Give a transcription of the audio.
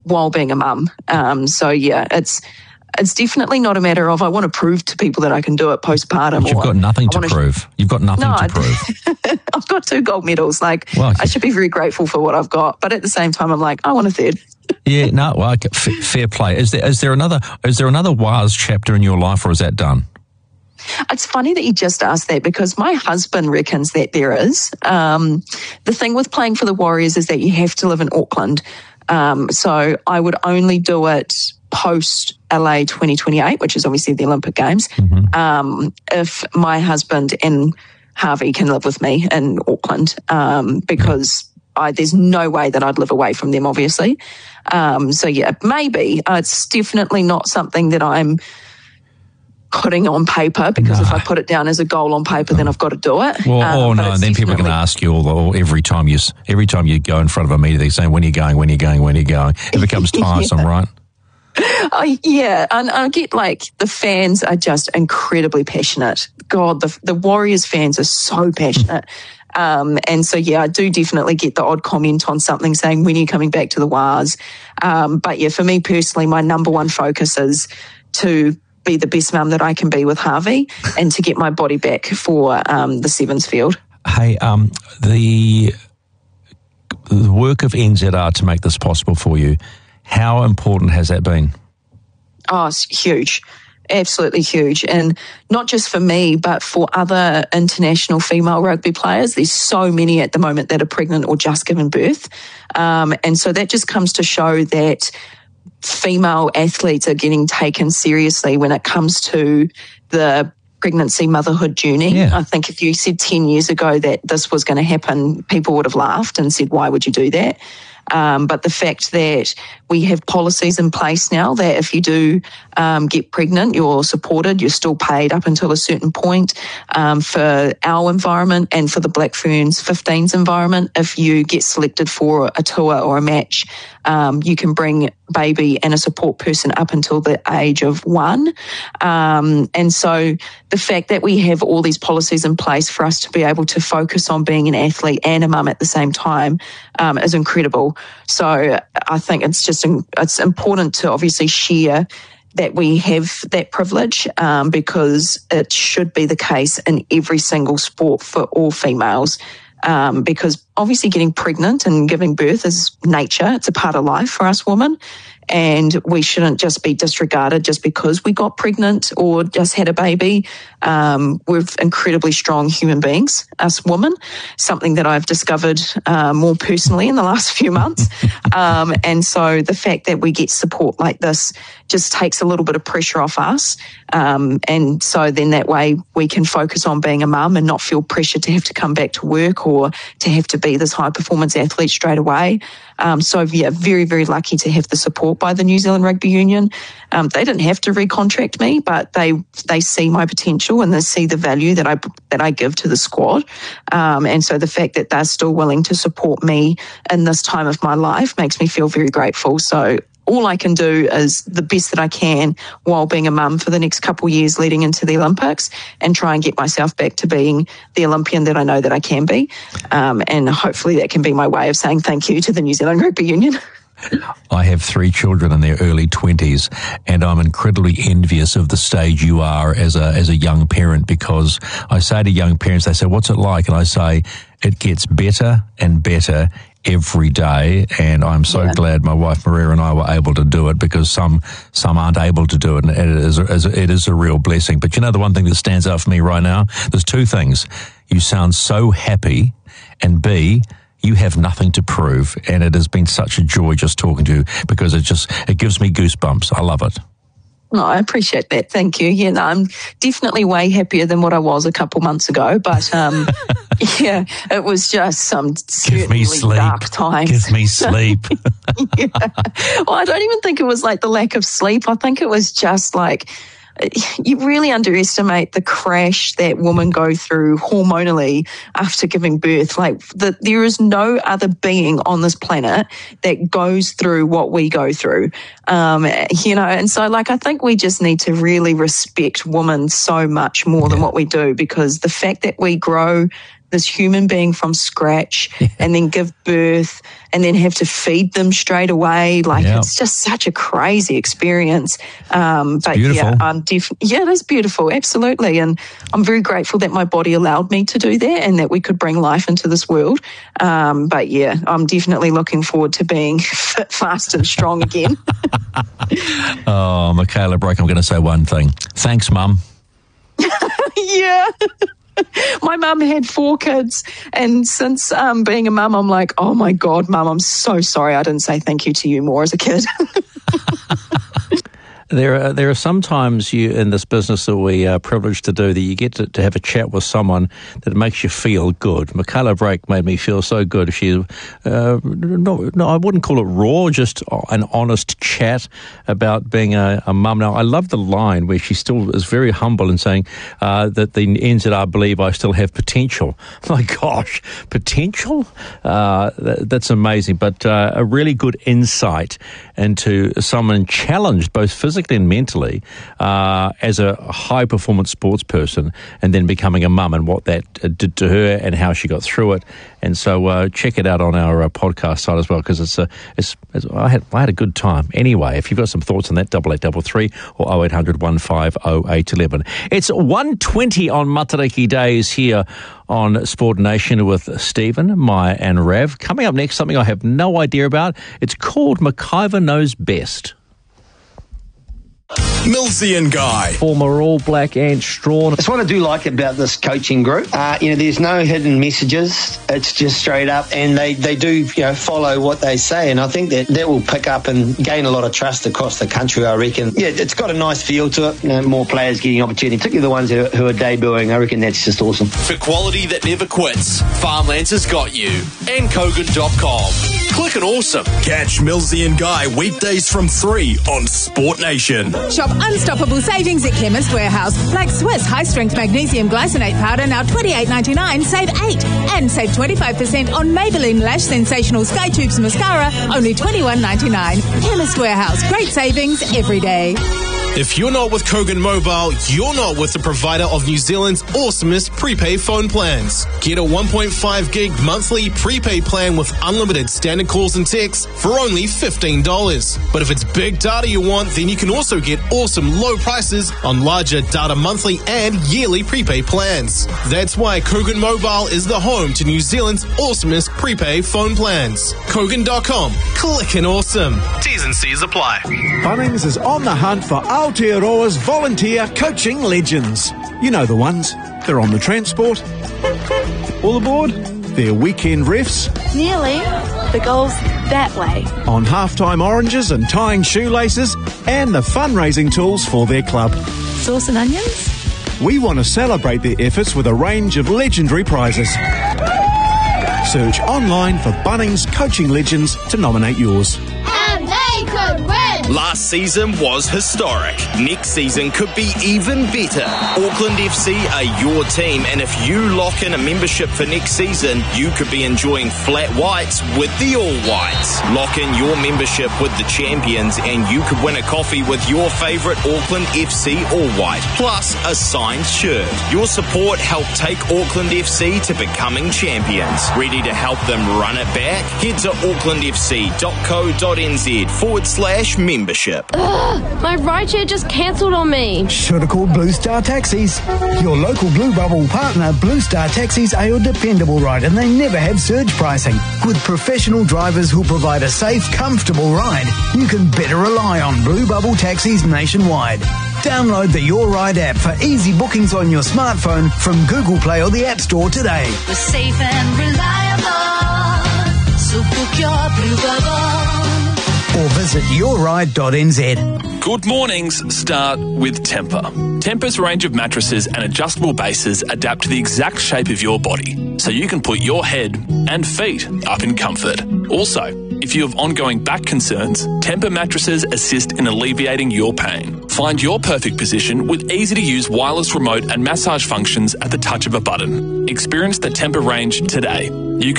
while being a mum. So yeah, it's definitely not a matter of I want to prove to people that I can do it postpartum. But you've got nothing to prove. You've got nothing to prove. I've got 2 gold medals. I should be very grateful for what I've got. But at the same time, I'm like, I want a third. Yeah, no, well, fair play. Is there another WAS chapter in your life, or is that done? It's funny that you just asked that because my husband reckons that there is. The thing with playing for the Warriors is that you have to live in Auckland. So I would only do it post LA 2028, which is obviously the Olympic Games, if my husband and Harvey can live with me in Auckland, because there's no way that I'd live away from them, obviously. So yeah, maybe. It's definitely not something that I'm putting on paper, because if I put it down as a goal on paper, then I've got to do it. Well, no, and then people are going to ask you every time you go in front of a meeting, they're saying, when are you going, when are you going, when are you going? It becomes tiresome, right? Yeah, and I get the fans are just incredibly passionate. God, the Warriors fans are so passionate. And so, yeah, I do definitely get the odd comment on something saying, when are you coming back to the WAS? But yeah, for me personally, my number one focus is to be the best mum that I can be with Harvey and to get my body back for the Sevens field. Hey, the work of NZR to make this possible for you, how important has that been? Oh, it's huge. Absolutely huge. And not just for me, but for other international female rugby players. There's so many at the moment that are pregnant or just given birth. And so that just comes to show that female athletes are getting taken seriously when it comes to the pregnancy motherhood journey. Yeah. I think if you said 10 years ago that this was going to happen, people would have laughed and said, why would you do that? But the fact that we have policies in place now that if you do get pregnant, you're supported, you're still paid up until a certain point. For our environment and for the Black Ferns 15s environment, if you get selected for a tour or a match, you can bring baby and a support person up until the age of 1. And so the fact that we have all these policies in place for us to be able to focus on being an athlete and a mum at the same time is incredible. So I think it's important to obviously share that we have that privilege, because it should be the case in every single sport for all females. Because obviously getting pregnant and giving birth is nature. It's a part of life for us women. And we shouldn't just be disregarded just because we got pregnant or just had a baby. We're incredibly strong human beings, us women, something that I've discovered more personally in the last few months. And so the fact that we get support like this just takes a little bit of pressure off us. And so then that way we can focus on being a mum and not feel pressure to have to come back to work or to have to be this high performance athlete straight away. So yeah, very, very lucky to have the support by the New Zealand Rugby Union. They didn't have to recontract me, but they see my potential and they see the value that I give to the squad. And so the fact that they're still willing to support me in this time of my life makes me feel very grateful. So all I can do is the best that I can while being a mum for the next couple of years leading into the Olympics and try and get myself back to being the Olympian that I know that I can be. And hopefully that can be my way of saying thank you to the New Zealand Rugby Union. I have 3 children in their early 20s, and I'm incredibly envious of the stage you are as a young parent, because I say to young parents, they say, what's it like? And I say, it gets better and better every day, and I'm so glad my wife Maria and I were able to do it, because some aren't able to do it, and it is a real blessing. But you know, the one thing that stands out for me right now, there's 2 things. You sound so happy, and B, you have nothing to prove, and it has been such a joy just talking to you, because it gives me goosebumps. I love it. No, I appreciate that. Thank you. Yeah, no, I'm definitely way happier than what I was a couple months ago. But yeah, it was just some certainly dark times. Give me sleep. Yeah. Well, I don't even think it was like the lack of sleep. I think it was just like, you really underestimate the crash that women go through hormonally after giving birth. There is no other being on this planet that goes through what we go through. And so I think we just need to really respect women so much more than what we do, because the fact that we grow this human being from scratch and then give birth and then have to feed them straight away. Like, it's just such a crazy experience. But beautiful. Yeah, it is beautiful. Absolutely. And I'm very grateful that my body allowed me to do that and that we could bring life into this world. But yeah, I'm definitely looking forward to being fit, fast and strong again. Oh, Michaela Broke, I'm going to say one thing. Thanks, Mum. Yeah. My mum had 4 kids, and since being a mum, I'm like, oh my God, Mum, I'm so sorry I didn't say thank you to you more as a kid. There are sometimes you in this business that we are privileged to do that you get to have a chat with someone that makes you feel good. Michaela Broke made me feel so good. She, no, I wouldn't call it raw, just an honest chat about being a mum. Now, I love the line where she still is very humble in saying that the NZR believe I still have potential. My gosh, potential? That's amazing, but a really good insight into someone challenged both physically and mentally as a high-performance sports person, and then becoming a mum and what that did to her and how she got through it. And so check it out on our podcast site as well, because I had a good time. Anyway, if you've got some thoughts on that, 8833 or 0800 150811. It's 1:20 on Matariki Days here on Sport Nation with Stephen, Maya and Rav. Coming up next, something I have no idea about. It's called McIver Knows Best. Millsy and Guy. Former All Black Ant Strawn. That's what I do like about this coaching group. There's no hidden messages. It's just straight up, and they do follow what they say, and I think that will pick up and gain a lot of trust across the country, I reckon. Yeah, it's got a nice feel to it. More players getting opportunity, particularly the ones who are debuting. I reckon that's just awesome. For quality that never quits, Farmlands has got you. And Kogan.com. Click and awesome. Catch Millsy and Guy weekdays from 3 on Sport Nation. Shop unstoppable savings at Chemist Warehouse. Like Swiss high-strength magnesium glycinate powder, now $28.99, save 8. And save 25% on Maybelline Lash Sensational Sky Tubes Mascara, only $21.99. Chemist Warehouse. Great savings every day. If you're not with Kogan Mobile, you're not with the provider of New Zealand's awesomest prepaid phone plans. Get a 1.5 gig monthly prepaid plan with unlimited standard calls and texts for only $15. But if it's big data you want, then you can also get awesome low prices on larger data monthly and yearly prepaid plans. That's why Kogan Mobile is the home to New Zealand's awesomest prepaid phone plans. Kogan.com. Click and awesome. T's and C's apply. Bunnings is on the hunt for Aotearoa's volunteer coaching legends. You know the ones. They're on the transport. All aboard. They're weekend refs. Nearly. The goal's that way. On halftime oranges and tying shoelaces, and the fundraising tools for their club. Sauce and onions? We want to celebrate their efforts with a range of legendary prizes. Search online for Bunnings Coaching Legends to nominate yours. And they could win! Last season was historic. Next season could be even better. Auckland FC are your team, and if you lock in a membership for next season, you could be enjoying flat whites with the All Whites. Lock in your membership with the champions, and you could win a coffee with your favourite Auckland FC All White, plus a signed shirt. Your support helped take Auckland FC to becoming champions. Ready to help them run it back? Head to aucklandfc.co.nz/membership. Ugh, my rideshare just cancelled on me. Should have called Blue Star Taxis. Your local Blue Bubble partner, Blue Star Taxis, are your dependable ride, and they never have surge pricing. With professional drivers who'll provide a safe, comfortable ride, you can better rely on Blue Bubble Taxis nationwide. Download the Your Ride app for easy bookings on your smartphone from Google Play or the App Store today. We're safe and reliable, so book your Blue Bubble. Or visit yourride.nz. Good mornings start with Temper. Temper's range of mattresses and adjustable bases adapt to the exact shape of your body, so you can put your head and feet up in comfort. Also, if you have ongoing back concerns, Temper mattresses assist in alleviating your pain. Find your perfect position with easy-to-use wireless remote and massage functions at the touch of a button. Experience the Temper range today.